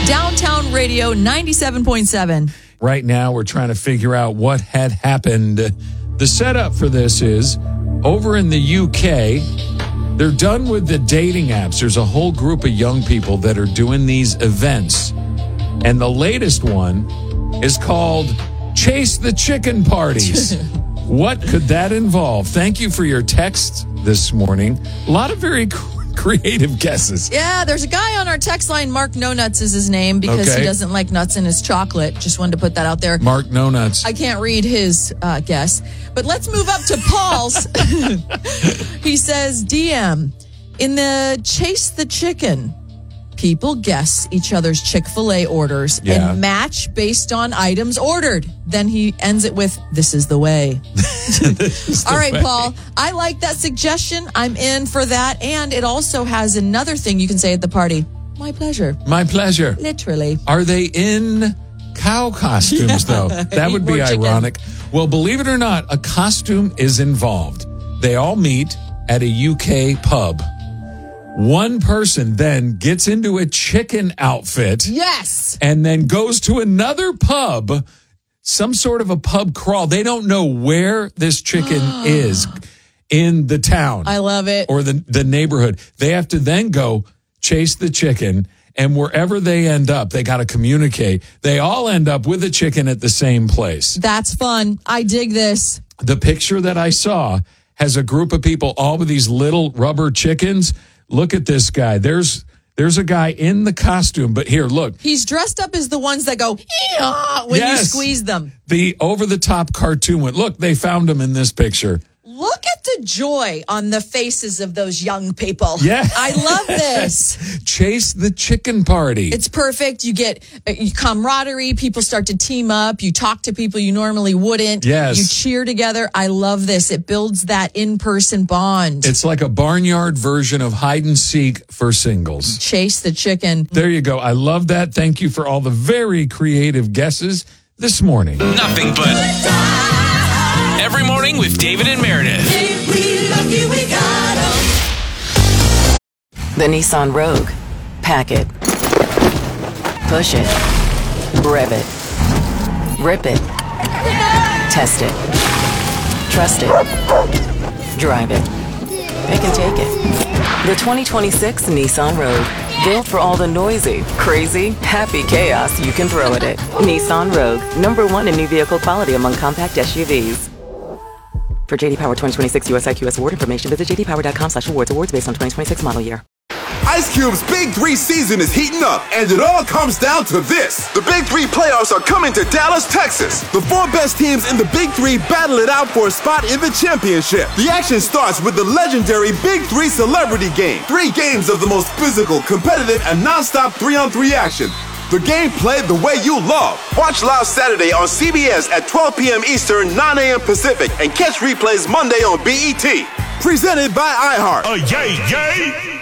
Downtown Radio 97.7. Right now, we're trying to figure out what had happened. The setup for this is over in the UK, they're done with the dating apps. There's a whole group of young people that are doing these events. And the latest one is called Chase the Chicken Parties. What could that involve? Thank you for your text this morning. A lot of very creative guesses. Yeah, there's a guy on our text line, Mark No Nuts is his name, because he doesn't like nuts in his chocolate. Just wanted to put that out there. Mark No Nuts. I can't read his guess. But let's move up to Paul's. He says, DM, in the Chase the Chicken, people guess each other's Chick-fil-A orders and match based on items ordered. Then he ends it with, this is the way. All right, Paul, I like that suggestion. I'm in for that. And it also has another thing you can say at the party. My pleasure. My pleasure. Literally. Are they in cow costumes, though? That would be ironic. Well, believe it or not, a costume is involved. They all meet at a UK pub. One person then gets into a chicken outfit. Yes. And then goes to another pub, some sort of a pub crawl. They don't know where this chicken is in the town. I love it. Or the neighborhood. They have to then go chase the chicken. And wherever they end up, they got to communicate. They all end up with a chicken at the same place. That's fun. I dig this. The picture that I saw has a group of people all with these little rubber chickens. Look at this guy. There's a guy in the costume, but here, look. He's dressed up as the ones that go, when you squeeze them. The over-the-top cartoon one. Look, they found him in this picture. Look at the joy on the faces of those young people. Yeah. I love this. Chase the Chicken Party. It's perfect. You get camaraderie. People start to team up. You talk to people you normally wouldn't. Yes. You cheer together. I love this. It builds that in-person bond. It's like a barnyard version of hide and seek for singles. Chase the chicken. There you go. I love that. Thank you for all the very creative guesses this morning. Nothing but Every Morning with David and Meredith. We love you, we got 'em. The Nissan Rogue. Pack it. Push it. Rev it. Rip it. Test it. Trust it. Drive it. Pick and take it. The 2026 Nissan Rogue. Built for all the noisy, crazy, happy chaos you can throw at it. Nissan Rogue. #1 in new vehicle quality among compact SUVs. For JD Power 2026 US IQS award information, visit jdpower.com/awards. Awards based on 2026 model year. Ice Cube's Big 3 season is heating up, and it all comes down to this. The Big 3 playoffs are coming to Dallas, Texas. The 4 best teams in the Big 3 battle it out for a spot in the championship. The action starts with the legendary Big 3 Celebrity Game. 3 games of the most physical, competitive, and non-stop 3-on-3 action. The game played the way you love. Watch live Saturday on CBS at 12 p.m. Eastern, 9 a.m. Pacific, and catch replays Monday on BET. Presented by iHeart. Yay, yay!